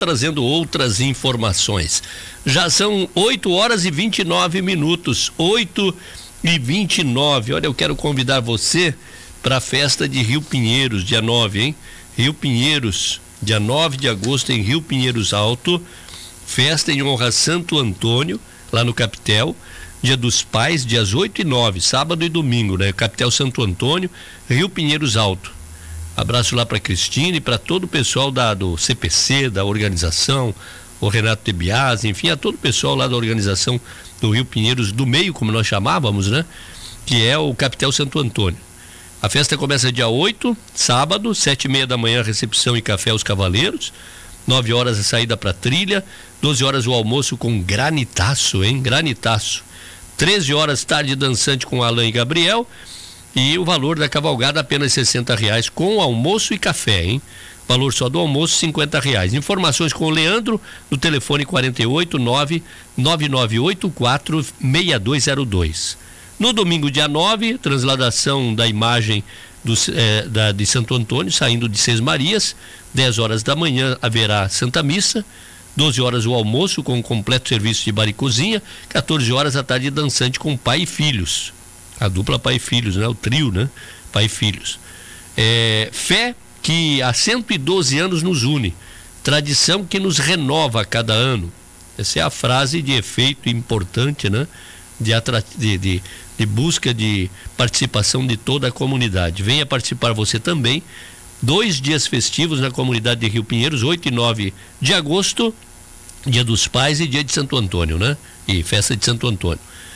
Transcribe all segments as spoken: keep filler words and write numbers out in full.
trazendo outras informações. Já são oito horas e vinte e nove minutos, oito e vinte e nove. Olha, eu quero convidar você para a festa de Rio Pinheiros, dia nove, hein? Rio Pinheiros, dia nove de agosto, em Rio Pinheiros Alto, festa em honra a Santo Antônio, lá no Capitel. Dia dos Pais, dias oito e nove, sábado e domingo, né? Capitel Santo Antônio, Rio Pinheiros Alto. Abraço lá para Cristina e para todo o pessoal da, do C P C, da organização, o Renato Tebias, enfim, a todo o pessoal lá da organização do Rio Pinheiros do Meio, como nós chamávamos, né? Que é o Capitel Santo Antônio. A festa começa dia oito, sábado, sete e meia da manhã, recepção e café aos cavaleiros, nove horas a saída para trilha, doze horas o almoço com granitaço, hein? Granitaço. treze horas tarde dançante com Alain e Gabriel, e o valor da cavalgada apenas sessenta reais com almoço e café, hein? Valor só do almoço cinquenta reais. Informações com o Leandro no telefone quarenta e oito, nove nove nove oito quatro seis dois zero dois. No domingo dia nove, transladação da imagem do, eh, da, de Santo Antônio saindo de Seis Marias, dez horas da manhã haverá Santa Missa, doze horas o almoço com completo serviço de bar e cozinha, quatorze horas a tarde dançante com pai e filhos. A dupla pai e filhos, né? O trio, né? Pai e filhos. É, fé que há cento e doze anos nos une, tradição que nos renova a cada ano. Essa é a frase de efeito importante, né? De, atra... de, de, de busca de participação de toda a comunidade. Venha participar você também. Dois dias festivos na comunidade de Rio Pinheiros, oito e nove de agosto, dia dos Pais e dia de Santo Antônio, né? E festa de Santo Antônio.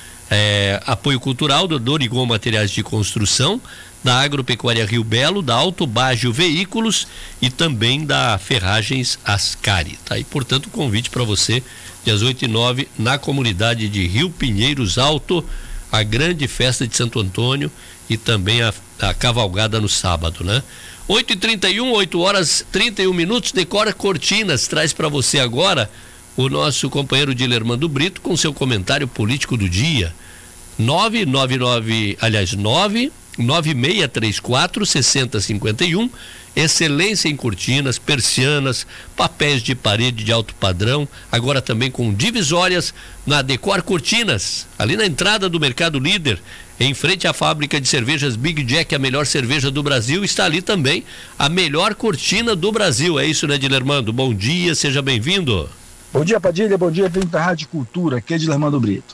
É, apoio cultural do Dorigon Materiais de Construção, da Agropecuária Rio Belo, da Alto Baggio Veículos e também da Ferragens Ascari, tá? E portanto o convite para você, dias oito e nove, na comunidade de Rio Pinheiros Alto, a grande festa de Santo Antônio e também a, a cavalgada no sábado, né? oito e trinta e um, oito horas e trinta e um minutos, Decora Cortinas traz para você agora o nosso companheiro Dilermando Brito com seu comentário político do dia. nove nove nove, aliás, nove nove seis três quatro seis zero cinco um. Excelência em cortinas, persianas, papéis de parede de alto padrão, agora também com divisórias na Decor Cortinas, ali na entrada do Mercado Líder, em frente à fábrica de cervejas Big Jack, a melhor cerveja do Brasil, está ali também a melhor cortina do Brasil. É isso, né, Dilermando? Bom dia, seja bem-vindo. Bom dia, Padilha, bom dia, vindo da Rádio Cultura, aqui é Dilermando Brito.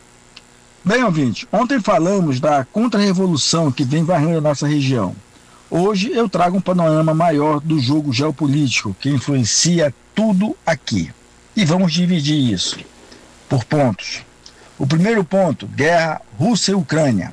Bem, ouvinte, ontem falamos da contra-revolução que vem varrendo a nossa região. Hoje eu trago um panorama maior do jogo geopolítico que influencia tudo aqui. E vamos dividir isso por pontos. O primeiro ponto, guerra Rússia e Ucrânia.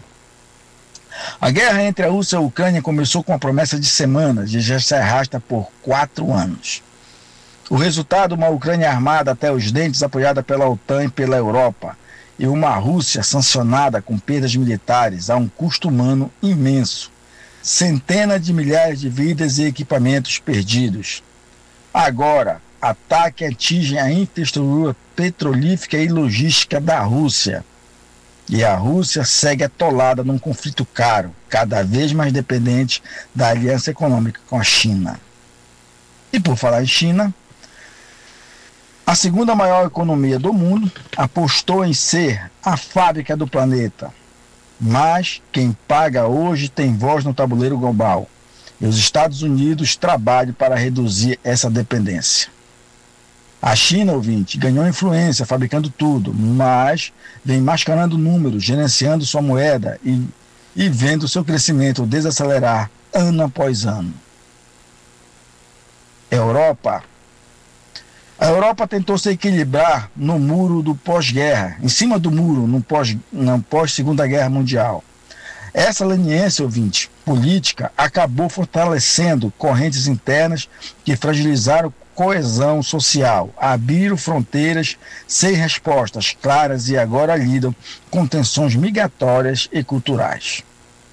A guerra entre a Rússia e a Ucrânia começou com a promessa de semanas e já se arrasta por quatro anos. O resultado, uma Ucrânia armada até os dentes, apoiada pela OTAN e pela Europa, e uma Rússia sancionada com perdas militares a um custo humano imenso. Centenas de milhares de vidas e equipamentos perdidos. Agora, ataque atinge a infraestrutura petrolífera e logística da Rússia. E a Rússia segue atolada num conflito caro, cada vez mais dependente da aliança econômica com a China. E por falar em China, a segunda maior economia do mundo apostou em ser a fábrica do planeta. Mas quem paga hoje tem voz no tabuleiro global. E os Estados Unidos trabalham para reduzir essa dependência. A China, ouvinte, ganhou influência fabricando tudo, mas vem mascarando números, gerenciando sua moeda e, e vendo seu crescimento desacelerar ano após ano. Europa. A Europa tentou se equilibrar no muro do pós-guerra, em cima do muro, no pós, na pós-Segunda Guerra Mundial. Essa leniência, ouvinte, política, acabou fortalecendo correntes internas que fragilizaram coesão social, abriram fronteiras sem respostas claras e agora lidam com tensões migratórias e culturais.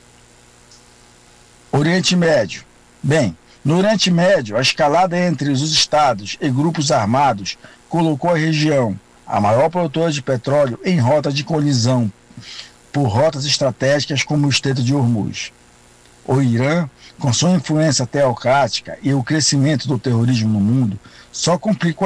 Oriente Médio. Bem, no Oriente Médio, a escalada entre os estados e grupos armados colocou a região, a maior produtora de petróleo, em rota de colisão por rotas estratégicas como o Estreito de Hormuz. O Irã, com sua influência teocrática e o crescimento do terrorismo no mundo, só complicou